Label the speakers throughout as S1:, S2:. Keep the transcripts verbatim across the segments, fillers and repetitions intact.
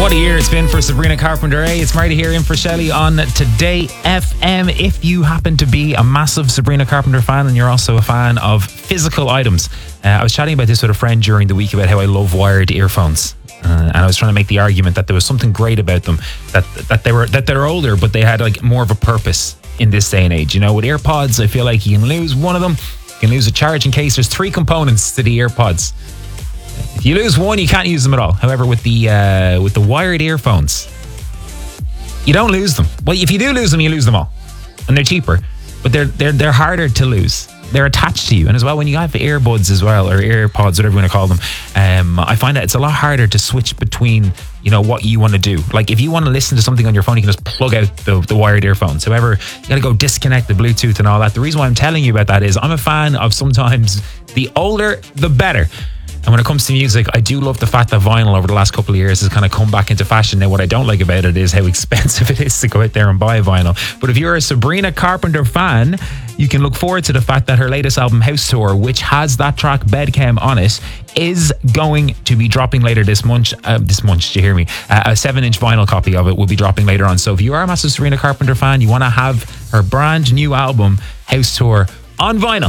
S1: What a year it's been for Sabrina Carpenter, eh? It's Marty here in for Shelley on Today F M. If you happen to be a massive Sabrina Carpenter fan and you're also a fan of physical items, uh, I was chatting about this with a friend during the week about how I love wired earphones. Uh, and I was trying to make the argument that there was something great about them, that that they were that they're older, but they had like more of a purpose in this day and age. You know, with AirPods, I feel like you can lose one of them, you can lose a charging case. There's three components to the AirPods. If you lose one, you can't use them at all. However, with the uh, with the wired earphones, you don't lose them. Well, if you do lose them, you lose them all, and they're cheaper, but they're they're they're harder to lose. They're attached to you, and as well when you have earbuds as well, or AirPods, whatever you want to call them, um, I find that it's a lot harder to switch between, you know, what you want to do. Like if you want to listen to something on your phone, you can just plug out the, the wired earphones. However, you got to go disconnect the Bluetooth and all that. The reason why I'm telling you about that is I'm a fan of sometimes the older the better. And when it comes to music, I do love the fact that vinyl over the last couple of years has kind of come back into fashion. Now, what I don't like about it is how expensive it is to go out there and buy vinyl. But if you're a Sabrina Carpenter fan, you can look forward to the fact that her latest album, House Tour, which has that track Bedchem on it, is going to be dropping later this month. Uh, this month, did you hear me? Uh, a seven-inch vinyl copy of it will be dropping later on. So if you are a massive Sabrina Carpenter fan, you want to have her brand new album, House Tour, on vinyl.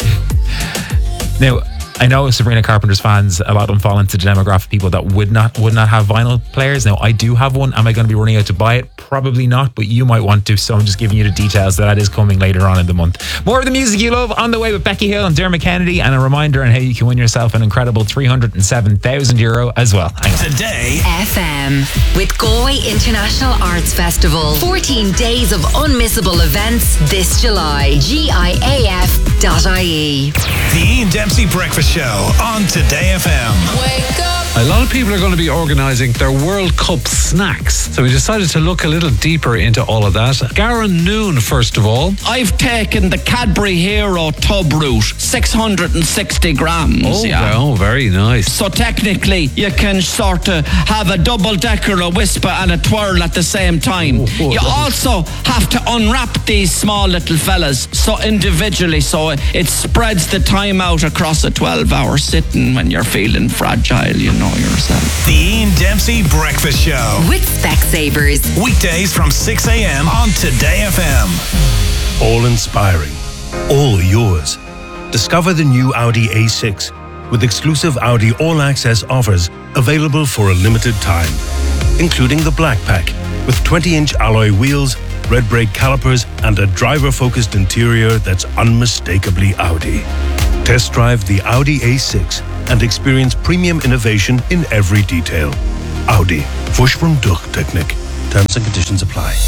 S1: Now, I know Sabrina Carpenter's fans, a lot of them fall into the demographic of people that would not would not have vinyl players. Now, I do have one. Am I going to be running out to buy it? Probably not, but you might want to. So I'm just giving you the details that that is coming later on in the month. More of the music you love on the way with Becky Hill and Dermot Kennedy, and a reminder on how you can win yourself an incredible three hundred seven thousand euro as well.
S2: Today
S3: F M with Galway International Arts Festival. fourteen days of unmissable events this July. G I A F dot I E.
S2: The Ian Dempsey Breakfast Show on Today F M.
S3: Wake up.
S4: A lot of people are going to be organising their World Cup snacks, so we decided to look a little deeper into all of that. Garen Noon, first of all.
S5: I've taken the Cadbury Hero Tub Root, six hundred sixty grams.
S4: Oh,
S5: yeah.
S4: oh, very nice.
S5: So technically, you can sort of have a double-decker, a whisper and a twirl at the same time.
S4: Oh, oh,
S5: you also have to unwrap these small little fellas, so individually, so it spreads the time out across a twelve-hour sitting when you're feeling fragile, you know yourself.
S2: The Ian Dempsey Breakfast Show
S3: with Specsavers.
S2: Weekdays from six a.m. on Today F M.
S6: All inspiring, all yours. Discover the new Audi A six with exclusive Audi All Access offers available for a limited time, including the Black Pack with twenty-inch alloy wheels, red brake calipers, and a driver-focused interior that's unmistakably Audi. Test drive the Audi A six and experience premium innovation in every detail. Audi. Push from Durchtechnik. Terms and conditions apply.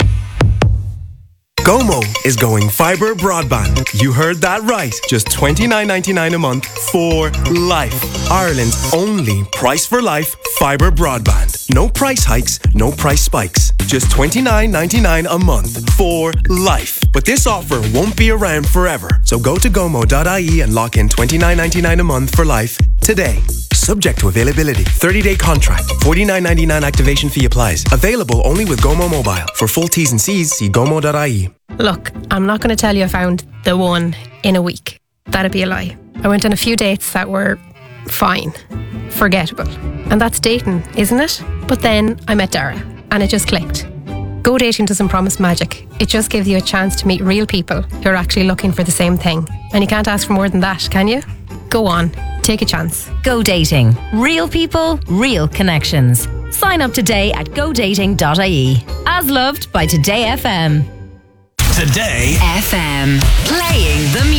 S7: Gomo is going fibre broadband. You heard that right. Just twenty-nine ninety-nine a month for life. Ireland's only price for life fibre broadband. No price hikes, no price spikes. Just twenty-nine ninety-nine a month for life. But this offer won't be around forever. So go to gomo dot I E and lock in twenty-nine ninety-nine a month for life today. Subject to availability. thirty-day contract. forty-nine ninety-nine activation fee applies. Available only with Gomo Mobile. For full T's and C's, see gomo dot I E.
S8: Look, I'm not going to tell you I found the one in a week. That'd be a lie. I went on a few dates that were fine, forgettable. And that's dating, isn't it? But then I met Dara and it just clicked. Go dating doesn't promise magic. It just gives you a chance to meet real people who are actually looking for the same thing. And you can't ask for more than that, can you? Go on, take a chance.
S9: Go dating. Real people, real connections. Sign up today at go dating dot I E. As loved by Today F M.
S2: Today
S3: F M. Playing the music.